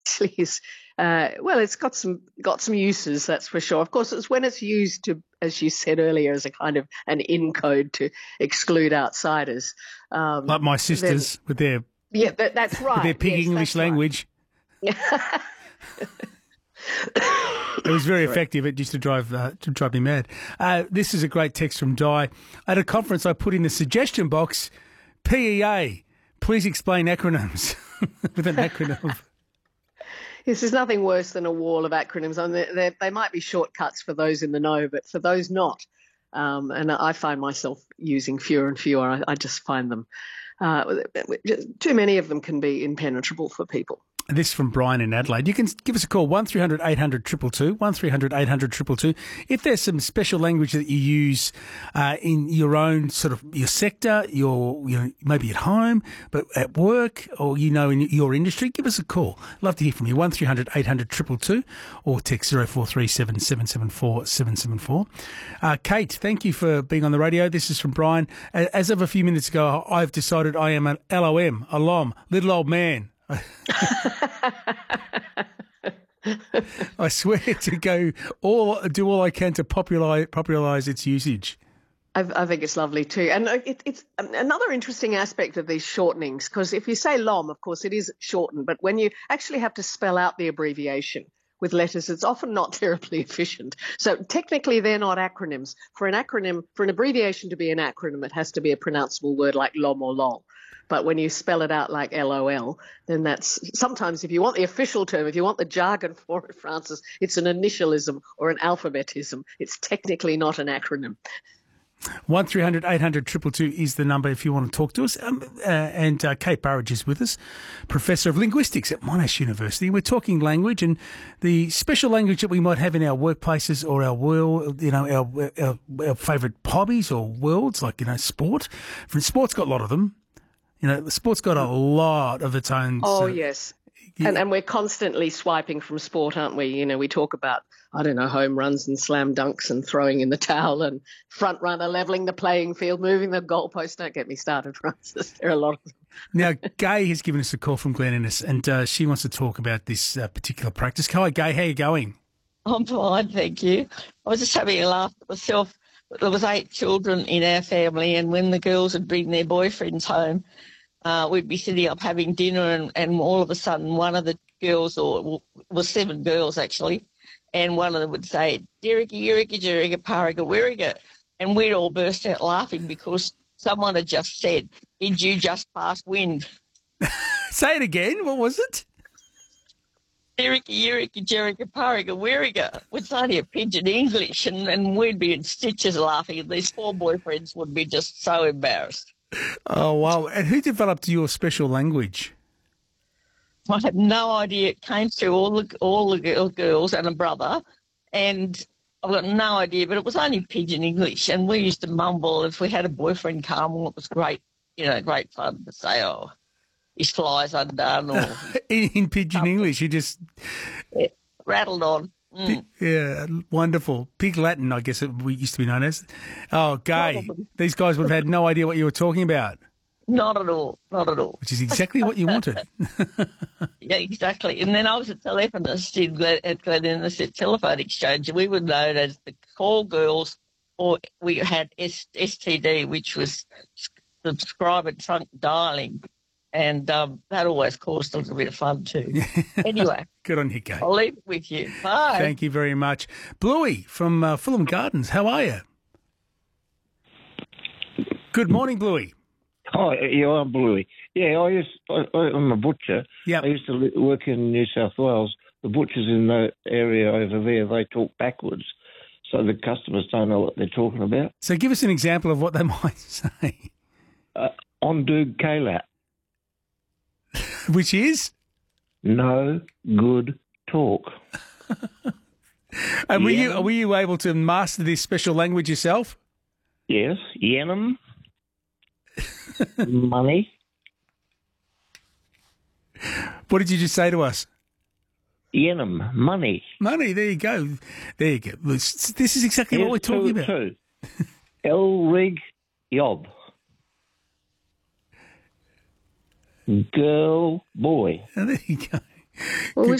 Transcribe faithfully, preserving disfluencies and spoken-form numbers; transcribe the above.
actually is, uh, well, it's got some got some uses, that's for sure. Of course, it's when it's used to, as you said earlier, as a kind of an in code to exclude outsiders. Um, Like my then, sisters with their yeah, that, that's with their right. pig Yes, English that's right. language. It was very Sorry. effective. It used to drive uh, to drive me mad. Uh, this is a great text from Di. At a conference, I put in the suggestion box, P E A. Please explain acronyms with an acronym. Yes, there's nothing worse than a wall of acronyms. I mean, they, they might be shortcuts for those in the know, but for those not, um, and I find myself using fewer and fewer. I, I just find them, uh, too many of them can be impenetrable for people. This from Brian in Adelaide. You can give us a call, one three hundred eight hundred two two two, one three hundred eight hundred two two two. If there's some special language that you use uh, in your own sort of your sector, your you know, maybe at home, but at work or, you know, in your industry, give us a call. Love to hear from you, one three hundred eight hundred two two two or text zero four three seven seven seven four seven seven four. Uh, Kate, thank you for being on the radio. This is from Brian. As of a few minutes ago, I've decided I am an L O M, a L O M, little old man. I swear to go all do all I can to popularize popularize its usage. I, I think it's lovely too, and it, it's another interesting aspect of these shortenings, because if you say L O M, of course it is shortened, but when you actually have to spell out the abbreviation with letters, it's often not terribly efficient. So technically, they're not acronyms. For an acronym, for an abbreviation to be an acronym, it has to be a pronounceable word like L O M or L O L. But when you spell it out like L O L, then that's sometimes, if you want the official term, if you want the jargon for it, Francis, it's an initialism or an alphabetism. It's technically not an acronym. one three hundred eight hundred two two two is the number if you want to talk to us. Um, uh, and uh, Kate Burridge is with us, Professor of Linguistics at Monash University. We're talking language and the special language that we might have in our workplaces or our world, you know, our, our, our favourite hobbies or worlds, like, you know, sport. For sport's got a lot of them. You know, the sport's got a lot of its own. Oh, uh, yes. yeah. And, and we're constantly swiping from sport, aren't we? You know, we talk about, I don't know, home runs and slam dunks and throwing in the towel and front runner, levelling the playing field, moving the goalpost. Don't get me started, Francis. There are a lot of them. Now, Gay has given us a call from Glen Innes, and uh, she wants to talk about this uh, particular practice. Hi, Gay. How are you going? I'm fine, thank you. I was just having a laugh at myself. There was eight children in our family, and when the girls would bring their boyfriends home, Uh, we'd be sitting up having dinner, and, and all of a sudden one of the girls, or well, it was seven girls actually, and one of them would say, Derricky, Yerricky, Jerriga, Pariga, Werriga. And we'd all burst out laughing because someone had just said, did you just pass wind? Say it again. What was it? Derricky, Yerricky, Jerriga, Pariga, Werriga. It's only a pidgin English, and, and we'd be in stitches laughing, and these four boyfriends would be just so embarrassed. Oh, wow. And who developed your special language? I have no idea. It came through all the all the girl, girls and a brother, and I've got no idea, but it was only pidgin English, and we used to mumble if we had a boyfriend come. Well, it was great, you know, great fun to say, oh, his fly's undone. Or in, in pidgin English, you just... Yeah, rattled on. Mm. Yeah, wonderful. Pig Latin, I guess it used to be known as. Oh, Gay, these guys would have had no idea what you were talking about. Not at all, not at all. Which is exactly what you wanted. Yeah, exactly. And then I was a telephonist in Glen, at Glen Innes at Telephone Exchange. We were known as the call girls, or we had S- STD, which was subscriber trunk dialing. And um, that always caused a little bit of fun too. Anyway. Good on you, Gay. I'll leave it with you. Bye. Thank you very much. Bluey from uh, Fulham Gardens, how are you? Good morning, Bluey. Oh, yeah, I'm Bluey. Yeah, I used, I, I'm a butcher. Yep. I used to li- work in New South Wales. The butchers in the area over there, they talk backwards, so the customers don't know what they're talking about. So give us an example of what they might say. Uh, Ondug Kayla. Which is? No good talk. And were Yenum. you were you able to master this special language yourself? Yes, Yenum. Money. What did you just say to us? Yenum, money. Money, there you go. There you go. This this is exactly Here's what we're talking two, about. Two. Elrig Yob. Girl, boy. Oh, there you go. Well, we've